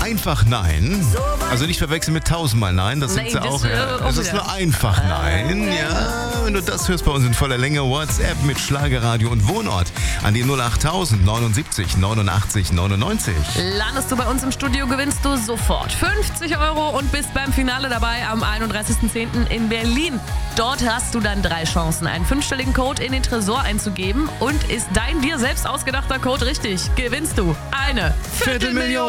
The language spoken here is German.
einfach Nein. Also nicht verwechseln mit 1000-mal Nein. Das sind Nein, sie das, auch. auch Das ist wieder. nur einfach Nein. Ja, wenn du das hörst bei uns in voller Länge, WhatsApp mit Schlagerradio und Wohnort an die 08000 79 89 99. Landest du bei uns im Studio, gewinnst du sofort 50 € und bist beim Finale dabei am 31.10. in Berlin. Dort hast du dann 3 Chancen, einen 5-stelligen Code in den Tresor einzugeben. Und ist dein dir selbst ausgedachter Code richtig, gewinnst du eine Viertelmillion.